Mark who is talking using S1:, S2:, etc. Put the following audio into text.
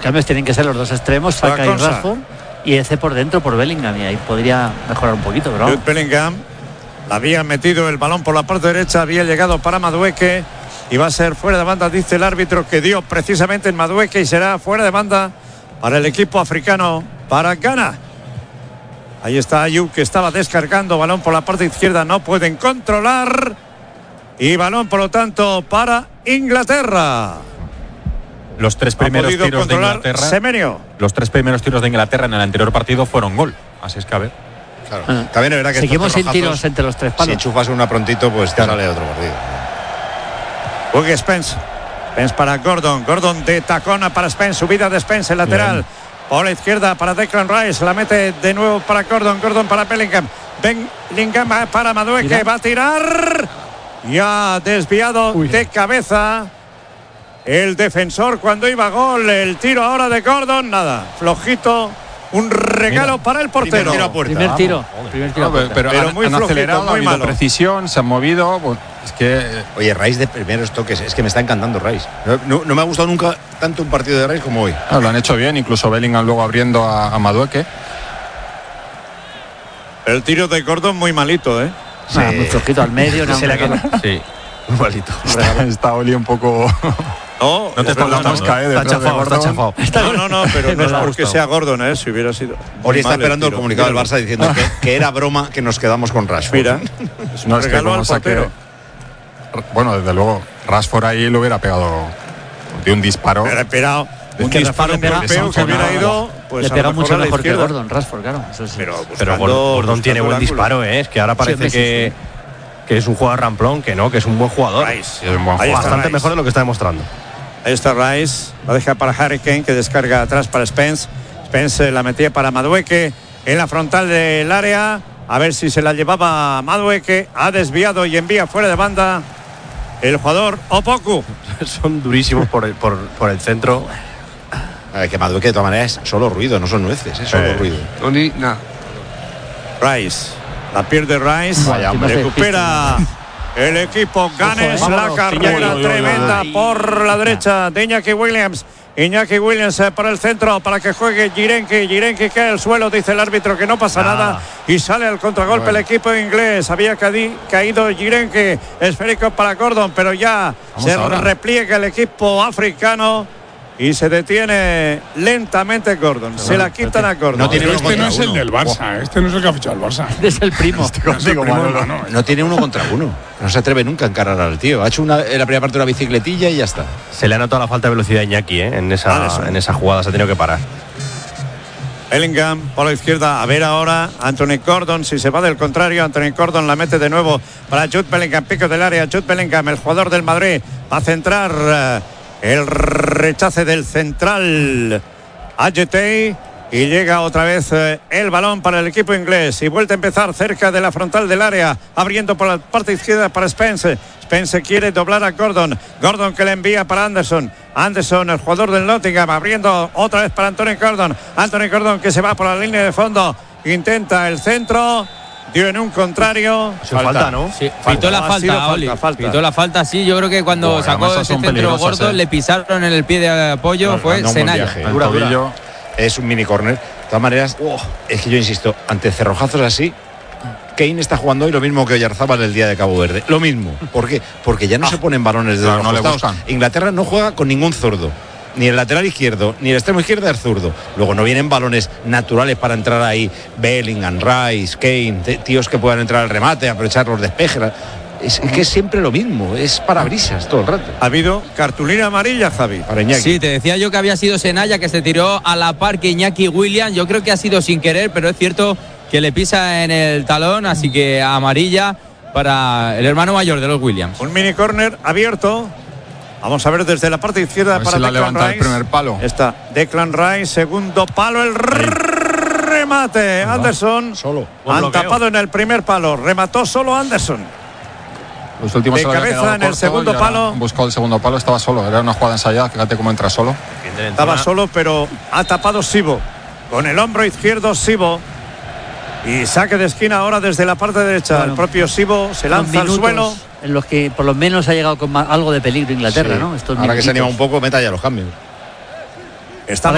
S1: cambios tienen que ser los dos extremos, Saka y Rashford, y ese por dentro por Bellingham, y ahí podría mejorar un poquito, ¿no?
S2: Jude Bellingham había metido el balón por la parte derecha, había llegado para Madueke y va a ser fuera de banda, dice el árbitro, que dio precisamente en Madueke, y será fuera de banda para el equipo africano, para Ghana. Ahí está Ayub, que estaba descargando, balón por la parte izquierda, no pueden controlar, y balón por lo tanto para Inglaterra.
S3: Los tres primeros tiros de Inglaterra,
S2: Semenyo.
S3: Los tres primeros tiros de Inglaterra en el anterior partido fueron gol. Así es que a ver.
S4: Claro. También es verdad que
S1: seguimos sin tiros entre los tres palos.
S4: Si enchufas una prontito, pues te sale otro partido.
S2: Juegue Spence. Spence para Gordon. Gordon de tacona para Spence. Subida de Spence, el lateral. Bien. Por la izquierda para Declan Rice. La mete de nuevo para Gordon. Gordon para Bellingham. Bellingham para Madueke. Va a tirar. Ya desviado de cabeza el defensor cuando iba a gol. El tiro ahora de Gordon. Nada. Flojito. Un regalo para el portero.
S1: Primer tiro.
S3: Pero muy flojito, acelerado, muy malo. Precisión, se han movido. Pues, es que
S4: oye, Rice de primeros toques, es que me está encantando Rice. No me ha gustado nunca tanto un partido de Rice como hoy.
S3: Lo han hecho bien, incluso Bellingham luego abriendo a Madueke.
S2: El tiro de Gordon muy malito, ¿eh?
S1: Sí. Muy flojito al medio.
S3: Sí, muy malito. Está Oli un poco.
S2: No
S3: te está la mosca,
S2: está chafado. No, pero no es porque sea Gordon, si hubiera sido.
S4: Oli está esperando el comunicado del Barça diciendo que era broma que nos quedamos con Rashford.
S2: Mira, es un regalo al portero.
S3: Bueno, desde luego, Rashford ahí lo hubiera pegado de un disparo.
S2: Hubiera pegado un disparo europeo que hubiera ido. Pues
S1: le pega mucho mejor que Gordon, Rashford, claro. Eso sí.
S5: Pero Gordon tiene buen disparo, es que ahora parece que es un jugador ramplón, que es un buen jugador. Bastante mejor de lo que está demostrando.
S2: Ahí está Rice, la deja para Harry Kane, que descarga atrás para Spence. Spence la metía para Madueke en la frontal del área. A ver si se la llevaba Madueke. Ha desviado y envía fuera de banda el jugador Opoku.
S5: Son durísimos por el centro.
S4: Que Madueke de todas maneras es solo ruido, no son nueces, es solo ruido.
S2: Rice, la pierde Rice. Recupera el equipo Ganes, la carrera tremenda por la derecha de Iñaki Williams. Iñaki Williams para el centro para que juegue Girenki cae al suelo, dice el árbitro que no pasa nada y sale al contragolpe el equipo inglés. Había caído Girenki, esférico para Gordon, pero ya repliega el equipo africano y se detiene lentamente Gordon. Se la quitan a Gordon.
S6: Este no es el del Barça, este no es el que ha fichado el Barça.
S1: Es el primo.
S4: No tiene uno contra uno. No se atreve nunca a encarar al tío. Ha hecho en la primera parte una bicicletilla y ya está.
S5: Se le ha notado la falta de velocidad a Iñaki, en esa jugada se ha tenido que parar.
S2: Bellingham por la izquierda. A ver ahora Anthony Gordon si se va del contrario. Anthony Gordon la mete de nuevo para Jude Bellingham. Pico del área. Jude Bellingham, el jugador del Madrid, va a centrar. El rechace del central Ayetey y llega otra vez el balón para el equipo inglés y vuelve a empezar cerca de la frontal del área, abriendo por la parte izquierda para Spence. Spence quiere doblar a Gordon que le envía para Anderson, el jugador del Nottingham, abriendo otra vez para Anthony Gordon que se va por la línea de fondo, intenta el centro. Dio en un contrario.
S5: Falta, ¿no?
S7: Sí, pitó la falta, Oli. Pitó la falta, sí. Yo creo que cuando sacó ese centro Gordon, le pisaron en el pie de apoyo, fue Senaya.
S4: Dura. Es un mini córner. De todas maneras, es que yo insisto, ante cerrojazos así, Kane está jugando hoy lo mismo que Oyarzábal el día de Cabo Verde. Lo mismo. ¿Por qué? Porque ya no se ponen balones de los costados. Inglaterra no juega con ningún zurdo. Ni el lateral izquierdo, ni el extremo izquierdo es zurdo. Luego no vienen balones naturales para entrar ahí. Bellingham, Rice, Kane, tíos que puedan entrar al remate, aprovechar los despejes. Es que es siempre lo mismo, es parabrisas todo el rato.
S2: Ha habido cartulina amarilla, Javi, para Iñaki.
S7: Sí, te decía yo que había sido Senaya, que se tiró a la par que Iñaki Williams. Yo creo que ha sido sin querer, pero es cierto que le pisa en el talón, así que amarilla para el hermano mayor de los Williams.
S2: Un mini córner abierto. Vamos a ver desde la parte izquierda para Declan Rice.
S3: El primer palo.
S2: Está Declan Rice, segundo palo, el remate. Anderson.
S4: Solo.
S2: Han tapado en el primer palo. Remató solo Anderson.
S3: Los últimos
S2: de cabeza en el segundo palo.
S3: Buscó el segundo palo, estaba solo. Era una jugada ensayada. Fíjate cómo entra solo.
S2: Estaba solo, pero ha tapado Sibo. Con el hombro izquierdo Sibo. Y saque de esquina ahora desde la parte derecha. El propio Sibo se lanza al suelo.
S1: En los que por lo menos ha llegado con algo de peligro Inglaterra, ¿no?
S4: Ahora que se anima un poco, meta ya los cambios.
S2: Está